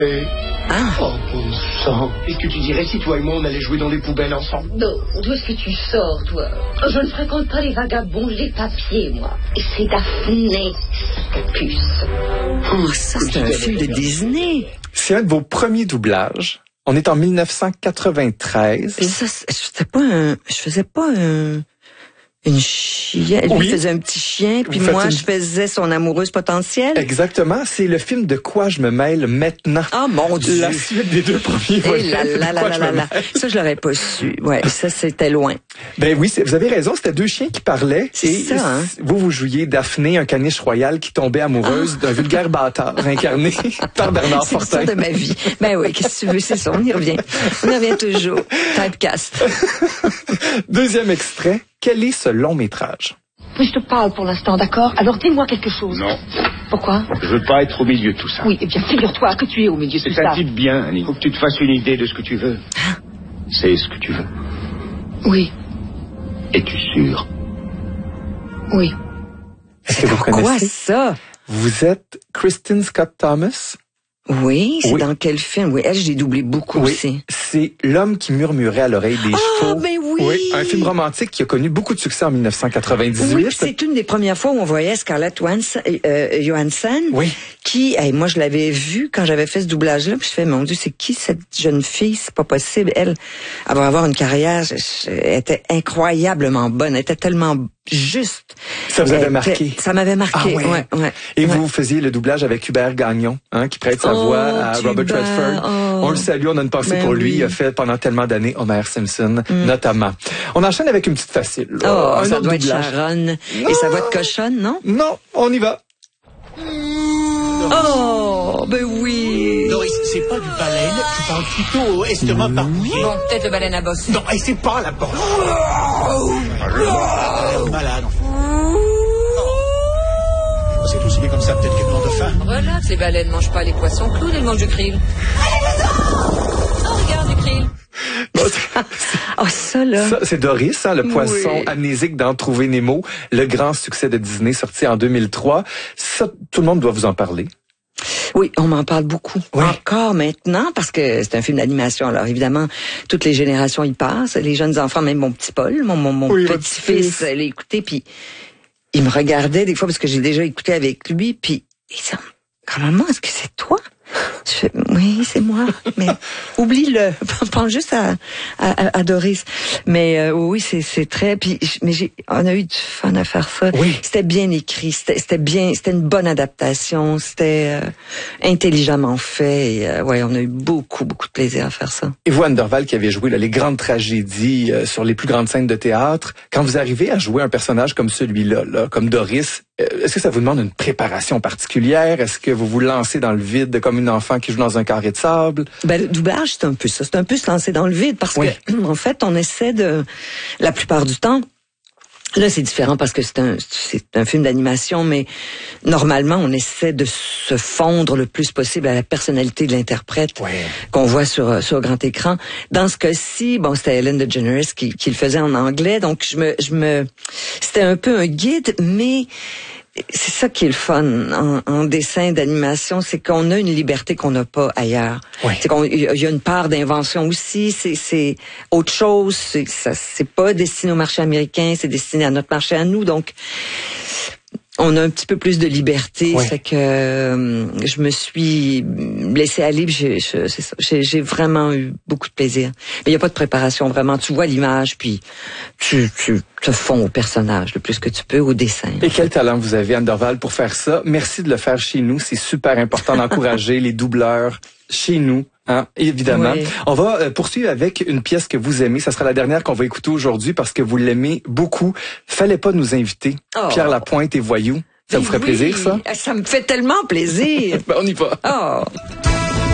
Ah. Oh, bon sang. Qu'est-ce que tu dirais si toi et moi on allait jouer dans les poubelles ensemble? Non, d'où est-ce que tu sors, toi? Je ne fréquente pas les vagabonds, les papiers, moi. Et c'est Daphné, cette puce. Oh, ça, c'est un film de Disney. C'est un de vos premiers doublages. On est en 1993. Et ça, je faisais pas une chienne. Oui. Lui faisait un petit chien, puis Vous moi, faites je faisais son amoureuse potentielle. Exactement. C'est le film De quoi je me mêle maintenant. Ah, mon Dieu. La suite des deux premiers volets. Ça, je l'aurais pas su. Ouais, ça, c'était loin. Ben oui, vous avez raison. C'était deux chiens qui parlaient. C'est et ça, hein? vous jouiez Daphné, un caniche royal qui tombait amoureuse d'un vulgaire bâtard incarné par Bernard C'est Fortin. l'histoire de ma vie. Ben oui, qu'est-ce que tu veux, c'est ça. On y revient. On y revient toujours. Typecast. Deuxième extrait. Quel est ce long métrage? Mais je te parle pour l'instant, d'accord? Alors dis-moi quelque chose. Non, Pourquoi? je veux pas être au milieu de tout ça. Oui, eh bien, figure-toi que tu es au milieu de tout C'est ça. un type bien, Annie. Faut que tu te fasses une idée de ce que tu veux. C'est ce que tu veux. Oui, Es-tu sûr? oui. Est-ce que vous Quoi, connaissez? ça? Vous êtes Kristen Scott Thomas? Oui, c'est Oui. dans quel film? Oui, elle, je l'ai doublé beaucoup aussi. C'est l'homme qui murmurait à l'oreille des chevaux. ben oui! Un film romantique qui a connu beaucoup de succès en 1998. Oui, c'est une des premières fois où on voyait Scarlett Johansson, Oui. qui, moi je l'avais vue quand j'avais fait ce doublage-là, puis je fais, mon Dieu, c'est qui cette jeune fille? C'est pas possible. Elle va avoir une carrière, elle était incroyablement bonne, elle était tellement juste. Ça vous avait marqué? Ça m'avait marqué, Ah ouais. ouais. Et ouais. vous faisiez le doublage avec Hubert Gagnon, qui prête sa voix à Robert Hubert, Redford. On le salue, on a une pensée Ben pour lui. oui. Il a fait pendant tellement d'années Homer Simpson, notamment. On enchaîne avec une petite facile. Oh, Un ça autre doit être doublage. Sharon. Et sa voix de cochonne, non? Non, on y va. Oh, ben oui. Doris, c'est pas du baleine, tu parles plutôt estomac barbouillé. Bon, peut-être le baleine à bosse. Non, et c'est pas la bosse. Malade. C'est aussi bien comme ça, peut-être qu'elle meurt de faim. Relax, les baleines ne mangent pas les poissons clowns, elles mangent du krill. Oh, regarde du krill. Bon, Oh, ça, là. ça, c'est Doris, le poisson Oui. amnésique dans Trouver Nemo, le grand succès de Disney sorti en 2003. Ça, tout le monde doit vous en parler. Oui, on m'en parle beaucoup. Oui. Encore maintenant, parce que c'est un film d'animation. Alors, évidemment, toutes les générations y passent. Les jeunes enfants, même mon petit Paul, mon Oui, votre petit-fils, fils. l'a écouté, puis il me regardait des fois, parce que j'ai déjà écouté avec lui, puis il disait, grand-maman, est-ce que c'est toi? Je fais, oui, c'est moi, mais oublie-le. Pense juste à Doris. Mais oui, c'est très. Puis, on a eu du fun à faire ça. Oui. C'était bien écrit, c'était une bonne adaptation, c'était intelligemment fait. Et, ouais, on a eu beaucoup de plaisir à faire ça. Et vous, Anne Dorval, qui avez joué les grandes tragédies sur les plus grandes scènes de théâtre, quand vous arrivez à jouer un personnage comme celui-là, comme Doris, est-ce que ça vous demande une préparation particulière? Est-ce que vous vous lancez dans le vide comme une enfant qui joue dans un carré de sable? Ben, le doublage, c'est un peu ça. C'est un peu se lancer dans le vide parce Oui. que, en fait, on essaie la plupart du temps. Là, c'est différent parce que c'est un film d'animation, mais normalement, on essaie de se fondre le plus possible à la personnalité de l'interprète qu'on voit sur grand écran. Dans ce cas-ci, bon, c'était Ellen DeGeneres qui le faisait en anglais, donc c'était un peu un guide, mais c'est ça qui est le fun en dessin d'animation, c'est qu'on a une liberté qu'on n'a pas ailleurs. Oui. C'est qu'il y a une part d'invention aussi, c'est autre chose, c'est pas destiné au marché américain, c'est destiné à notre marché à nous, donc on a un petit peu plus de liberté, Oui. fait que je me suis laissée aller, j'ai vraiment eu beaucoup de plaisir. Mais il y a pas de préparation vraiment, tu vois l'image puis tu te fonds au personnage le plus que tu peux, au dessin. Et quel talent vous avez, Anne Dorval, pour faire ça. Merci de le faire chez nous. C'est super important d'encourager les doubleurs chez nous. Évidemment. Oui. On va poursuivre avec une pièce que vous aimez. Ça sera la dernière qu'on va écouter aujourd'hui parce que vous l'aimez beaucoup. Fallait pas nous inviter. Oh. Pierre Lapointe et Voyou. Ça vous ferait plaisir, ça? Ça me fait tellement plaisir. Ben, on y va. Oh.